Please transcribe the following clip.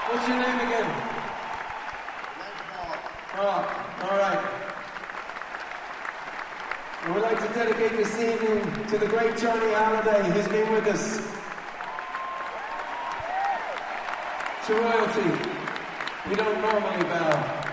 What's your name again? Mark. All right. And we'd like to dedicate this evening to the great Johnny Halliday, who's been with us. To royalty, we don't normally bow.